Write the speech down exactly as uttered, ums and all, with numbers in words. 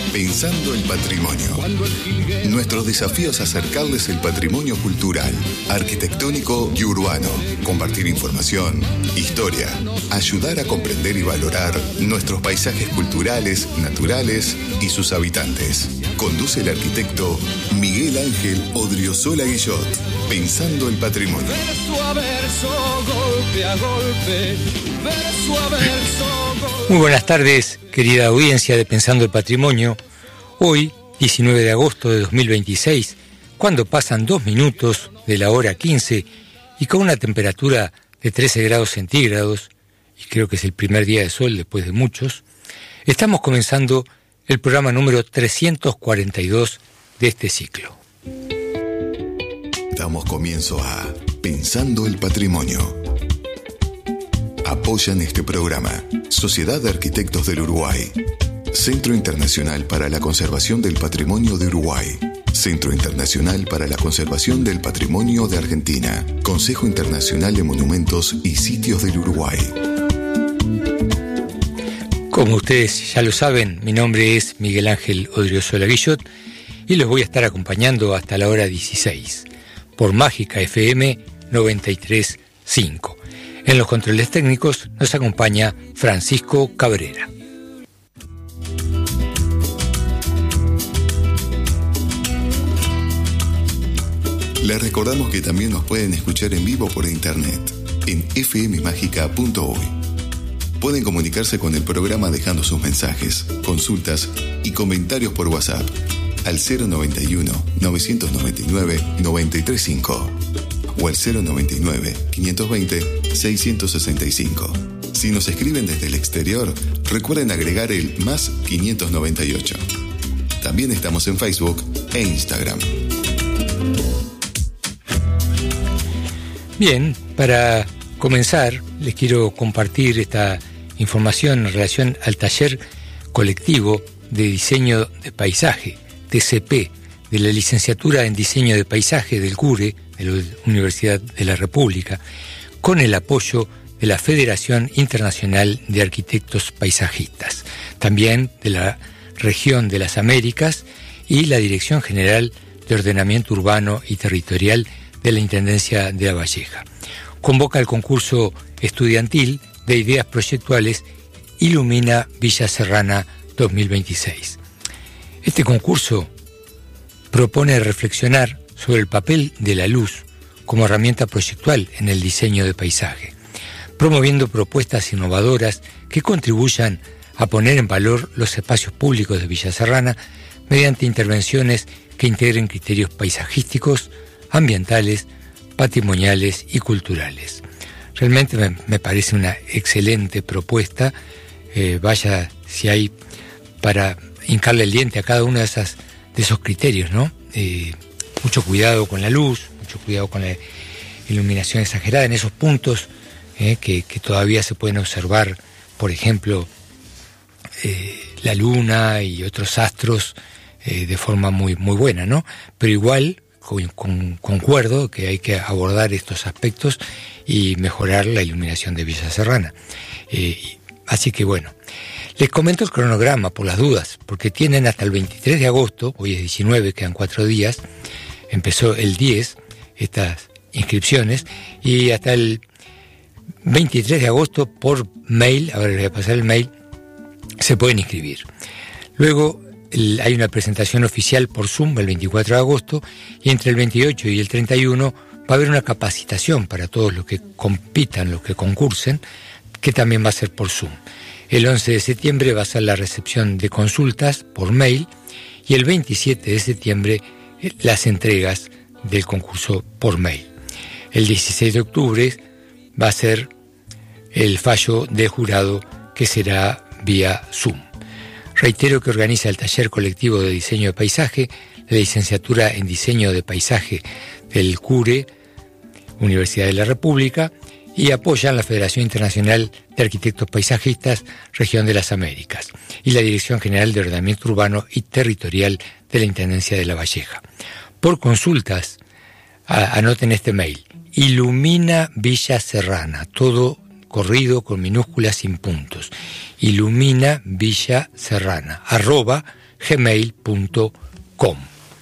Pensando el patrimonio. Nuestro desafío es acercarles el patrimonio cultural, arquitectónico y urbano, compartir información, historia, ayudar a comprender y valorar nuestros paisajes culturales, naturales y sus habitantes. Conduce el arquitecto Miguel Ángel Odriozola Guillot. Pensando el patrimonio. Verso a verso, golpe a golpe, verso a verso, golpe. Muy buenas tardes, querida audiencia de Pensando el Patrimonio. Hoy, diecinueve de agosto de dos mil veintiséis, cuando pasan dos minutos de la hora quince y con una temperatura de trece grados centígrados, y creo que es el primer día de sol después de muchos, estamos comenzando el programa número trescientos cuarenta y dos de este ciclo. Damos comienzo a Pensando el Patrimonio. Apoyan este programa Sociedad de Arquitectos del Uruguay, Centro Internacional para la Conservación del Patrimonio de Uruguay, Centro Internacional para la Conservación del Patrimonio de Argentina, Consejo Internacional de Monumentos y Sitios del Uruguay. Como ustedes ya lo saben, mi nombre es Miguel Ángel Odriozola Guillot y los voy a estar acompañando hasta la hora dieciséis por Mágica F M noventa y tres punto cinco. En los controles técnicos nos acompaña Francisco Cabrera. Les recordamos que también nos pueden escuchar en vivo por internet en efe eme mágica punto uy. Pueden comunicarse con el programa dejando sus mensajes, consultas y comentarios por WhatsApp al cero noventa y uno, novecientos noventa y nueve, noventa y tres cinco o al cero noventa y nueve, quinientos veinte, seiscientos sesenta y cinco. Si nos escriben desde el exterior, recuerden agregar el más quinientos noventa y ocho. También estamos en Facebook e Instagram. Bien, para comenzar les quiero compartir esta información en relación al taller colectivo de diseño de paisaje, T C P, de la licenciatura en diseño de paisaje del CURE, de la Universidad de la República, con el apoyo de la Federación Internacional de Arquitectos Paisajistas, también de la Región de las Américas y la Dirección General de Ordenamiento Urbano y Territorial de la Intendencia de La Valleja. Convoca el concurso estudiantil de ideas proyectuales Ilumina Villa Serrana dos mil veintiséis. Este concurso propone reflexionar sobre el papel de la luz como herramienta proyectual en el diseño de paisaje, promoviendo propuestas innovadoras que contribuyan a poner en valor los espacios públicos de Villa Serrana mediante intervenciones que integren criterios paisajísticos, ambientales, patrimoniales y culturales. Realmente me, me parece una excelente propuesta. Eh, vaya si hay para hincarle el diente a cada uno de, esas, de esos criterios, ¿no? Eh, mucho cuidado con la luz, mucho cuidado con la iluminación exagerada en esos puntos eh, que, que todavía se pueden observar, por ejemplo, eh, la luna y otros astros eh, de forma muy, muy buena, ¿no? Pero igual con, con, concuerdo que hay que abordar estos aspectos y mejorar la iluminación de Villa Serrana. Eh, así que bueno, les comento el cronograma por las dudas, porque tienen hasta el veintitrés de agosto, hoy es diecinueve, quedan cuatro días, empezó el diez, estas inscripciones, y hasta el veintitrés de agosto por mail, ahora les voy a pasar el mail, se pueden inscribir. Luego el, hay una presentación oficial por Zoom el veinticuatro de agosto, y entre el veintiocho y el treinta y uno va a haber una capacitación para todos los que compitan, los que concursen, que también va a ser por Zoom. El once de septiembre va a ser la recepción de consultas por mail y el veintisiete de septiembre las entregas del concurso por mail. El dieciséis de octubre va a ser el fallo de jurado, que será vía Zoom. Reitero que organiza el taller colectivo de diseño de paisaje, la licenciatura en diseño de paisaje del CURE, Universidad de la República, y apoyan la Federación Internacional de Arquitectos Paisajistas, Región de las Américas, y la Dirección General de Ordenamiento Urbano y Territorial de la Intendencia de La Valleja. Por consultas, a, anoten este mail, Ilumina Villa Serrana, todo corrido con minúsculas sin puntos. Ilumina Villa Serrana, arroba gmail punto com.